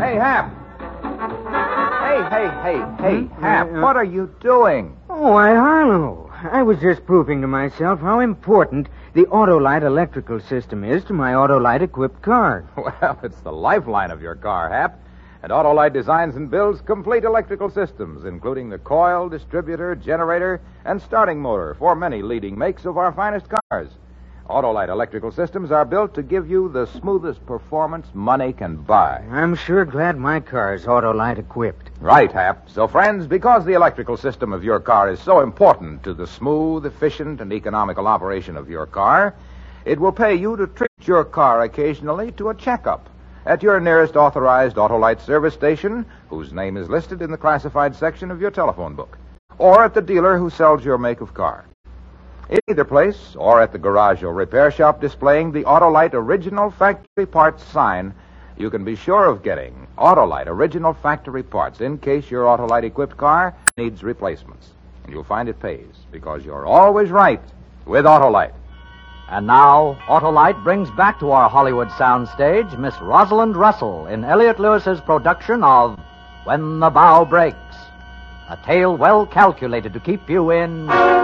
Hey, Hap. Hey, Hap, what are you doing? Oh, why, Harlow. I was just proving to myself how important the Autolite electrical system is to my Autolite-equipped car. Well, it's the lifeline of your car, Hap. And Autolite designs and builds complete electrical systems, including the coil, distributor, generator, and starting motor for many leading makes of our finest cars. Autolite electrical systems are built to give you the smoothest performance money can buy. I'm sure glad my car's Autolite-equipped. Right, Hap. So, friends, because the electrical system of your car is so important to the smooth, efficient, and economical operation of your car, it will pay you to treat your car occasionally to a checkup at your nearest authorized Autolite service station, whose name is listed in the classified section of your telephone book, or at the dealer who sells your make of car. In either place, or at the garage or repair shop displaying the Autolite Original Factory Parts sign, you can be sure of getting Autolite Original Factory Parts in case your Autolite-equipped car needs replacements. And you'll find it pays, because you're always right with Autolite. And now, Autolite brings back to our Hollywood soundstage Miss Rosalind Russell in Elliot Lewis's production of When the Bow Breaks, a tale well calculated to keep you in